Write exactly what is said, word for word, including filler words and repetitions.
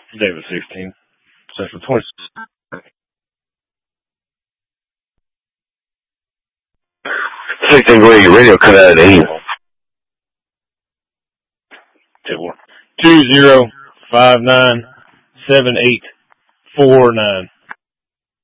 David sixteen. Central twenty. sixteen, go ahead, your radio cut out at eight. Two zero five nine seven eight four nine.